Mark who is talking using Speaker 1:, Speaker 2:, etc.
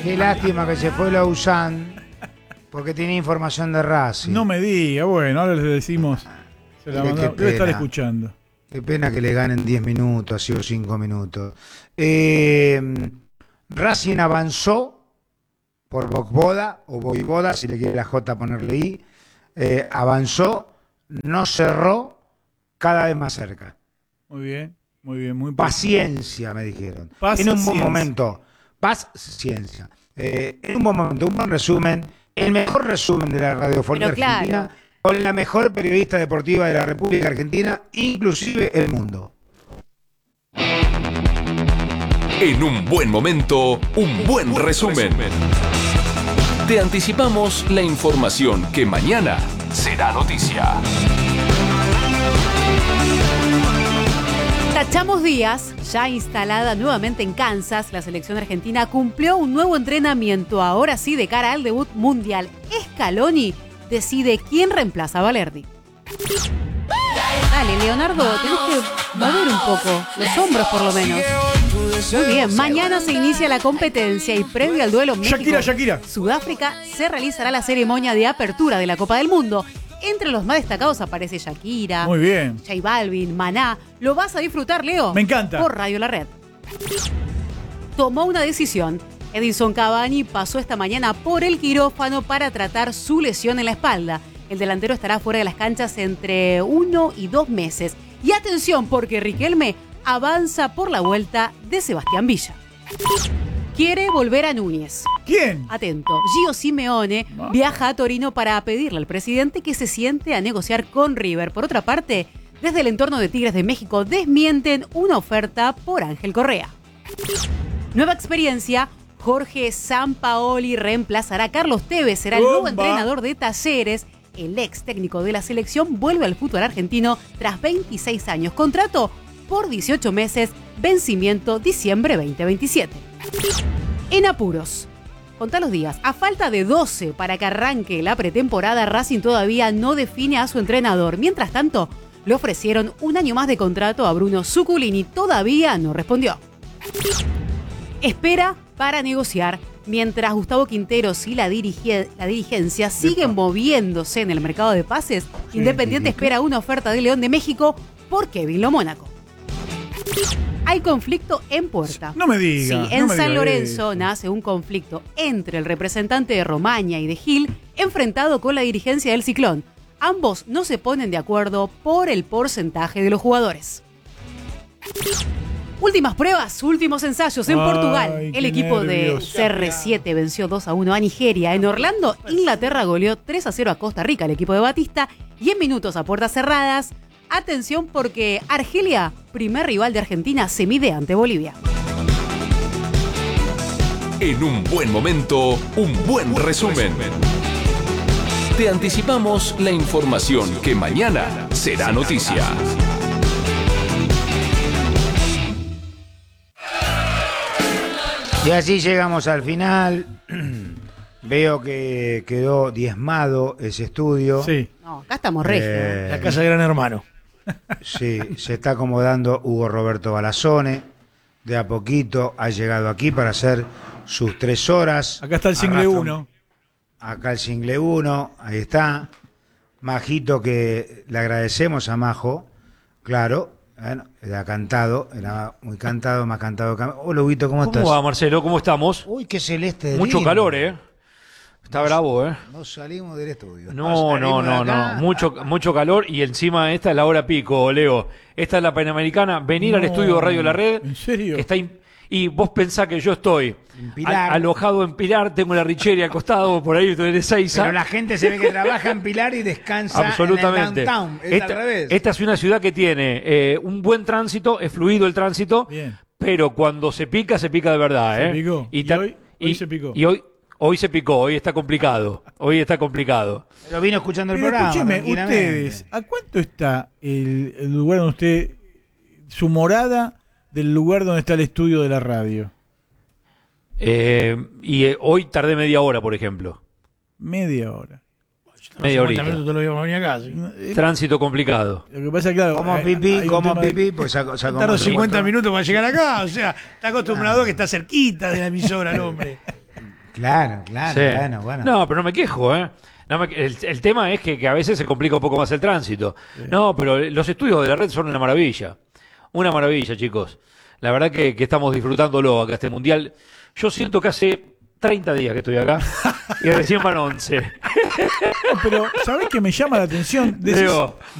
Speaker 1: Qué lástima que se fue Lausanne, porque tiene información de Racing.
Speaker 2: No me diga, bueno, ahora le decimos. Se la mandó, debe estar escuchando.
Speaker 1: Qué pena que le ganen 10 minutos, así o 5 minutos. Racing avanzó por Voivoda, o Voivoda, si le quiere la J ponerle I. Avanzó, no cerró, cada vez más cerca.
Speaker 2: Muy bien, muy bien. Muy
Speaker 1: paciencia, me dijeron.
Speaker 2: Paciencia.
Speaker 1: En un buen momento. Paciencia. En un buen momento, un buen resumen. El mejor resumen de la radiofonía argentina. Con la mejor periodista deportiva de la República Argentina, inclusive el mundo.
Speaker 3: En un buen momento, un buen resumen. Te anticipamos la información que mañana será noticia.
Speaker 4: Tachamos días, ya instalada nuevamente en Kansas, la selección argentina cumplió un nuevo entrenamiento, ahora sí de cara al debut mundial. Scaloni decide quién reemplaza a Valerdi. Dale, Leonardo, tenés que mover un poco, los hombros por lo menos. Muy bien, mañana se inicia la competencia y previo al duelo México-Sudáfrica se realizará la ceremonia de apertura de la Copa del Mundo. Entre los más destacados aparece Shakira,
Speaker 2: muy bien,
Speaker 4: J Balvin, Maná. ¿Lo vas a disfrutar, Leo?
Speaker 2: Me encanta.
Speaker 4: Por Radio La Red. Tomó una decisión. Edinson Cavani pasó esta mañana por el quirófano para tratar su lesión en la espalda. El delantero estará fuera de las canchas entre 1 y 2 meses. Y atención, porque Riquelme avanza por la vuelta de Sebastián Villa. Quiere volver a Núñez.
Speaker 2: ¿Quién?
Speaker 4: Atento. Gio Simeone viaja a Torino para pedirle al presidente que se siente a negociar con River. Por otra parte, desde el entorno de Tigres de México desmienten una oferta por Ángel Correa. Nueva experiencia. Jorge Sampaoli reemplazará a Carlos Tevez. Será el nuevo entrenador de Talleres. El ex técnico de la selección vuelve al fútbol argentino tras 26 años. Contrato por 18 meses, vencimiento diciembre 2027. En apuros. Contá los días. A falta de 12 para que arranque la pretemporada, Racing todavía no define a su entrenador. Mientras tanto, le ofrecieron un año más de contrato a Bruno Zuculini. Todavía no respondió. Espera para negociar. Mientras Gustavo Quinteros y la dirigencia siguen moviéndose en el mercado de pases, Independiente espera una oferta de León de México por Kevin Lo Mónaco. Hay conflicto en puerta.
Speaker 2: No me diga.
Speaker 4: Sí, en
Speaker 2: no me
Speaker 4: San
Speaker 2: diga
Speaker 4: Lorenzo
Speaker 2: eso.
Speaker 4: nace un conflicto entre el representante de Romaña y de Gil, enfrentado con la dirigencia del Ciclón. Ambos no se ponen de acuerdo por el porcentaje de los jugadores. Últimas pruebas, últimos ensayos en Portugal. El equipo de CR7 venció 2-1 a Nigeria. En Orlando, Inglaterra goleó 3-0 a Costa Rica, el equipo de Batista. Y en minutos a puertas cerradas, atención porque Argelia, primer rival de Argentina, se mide ante Bolivia.
Speaker 3: En un buen momento, un buen resumen. Te anticipamos la información que mañana será noticia.
Speaker 1: Y así llegamos al final. Veo que quedó diezmado ese estudio.
Speaker 2: Sí.
Speaker 4: No, acá estamos regios.
Speaker 5: La casa de Gran Hermano.
Speaker 1: Sí, se está acomodando Hugo Roberto Balazone. De a poquito ha llegado aquí para hacer sus 3 horas.
Speaker 2: Acá está el single 1.
Speaker 1: Acá el single 1, ahí está. Majito, que le agradecemos a Majo, claro. Bueno, era cantado, era muy cantado, más cantado. Hola, Huguito, ¿cómo estás?
Speaker 5: ¿Cómo va, Marcelo? ¿Cómo estamos?
Speaker 1: Uy, qué celeste.
Speaker 5: Mucho
Speaker 1: lindo.
Speaker 5: calor, ¿eh? Está bravo, ¿eh?
Speaker 1: No salimos del estudio.
Speaker 5: No. Mucho calor y encima esta es la hora pico, Leo. Esta es la Panamericana. Venir al estudio de Radio La Red.
Speaker 2: ¿En serio?
Speaker 5: Que está y vos pensás que yo estoy alojado en Pilar, tengo la Richeria al costado, por ahí estoy de Ezeiza.
Speaker 1: Pero la gente se ve que trabaja en Pilar y descansa
Speaker 5: absolutamente.
Speaker 1: en el downtown. Es al revés.
Speaker 5: Esta es una ciudad que tiene un buen tránsito, es fluido el tránsito,
Speaker 2: Bien.
Speaker 5: pero cuando se pica de verdad.
Speaker 2: Se picó.
Speaker 5: Y
Speaker 2: hoy se picó.
Speaker 5: Y hoy se picó, hoy está complicado.
Speaker 1: Pero vino escuchando el
Speaker 2: Pero
Speaker 1: programa.
Speaker 2: escúcheme,
Speaker 1: tranquilamente.
Speaker 2: ustedes, ¿a cuánto está el lugar donde usted, su morada del lugar donde está el estudio de la radio?
Speaker 5: Hoy tardé media hora, por ejemplo.
Speaker 2: Media hora.
Speaker 5: Media horita.
Speaker 6: Te lo íbamos a venir acá. ¿Sí?
Speaker 5: Tránsito complicado.
Speaker 2: Lo que pasa es que, claro,
Speaker 1: Como
Speaker 2: hay un
Speaker 1: pipí,
Speaker 2: tema
Speaker 1: pues sacó
Speaker 6: Tardo 50 minutos para llegar acá. O sea, está acostumbrado que está cerquita de la emisora el hombre.
Speaker 1: Claro,
Speaker 5: Sí.
Speaker 1: bueno.
Speaker 5: No, pero no me quejo, ¿eh? El tema es que a veces se complica un poco más el tránsito. No, pero los estudios de la red son una maravilla. Una maravilla, chicos. La verdad que estamos disfrutándolo acá, este mundial. Yo siento que hace 30 días que estoy acá y recién van 11.
Speaker 2: Pero, ¿sabés qué me llama la atención? Decís,
Speaker 5: Digo,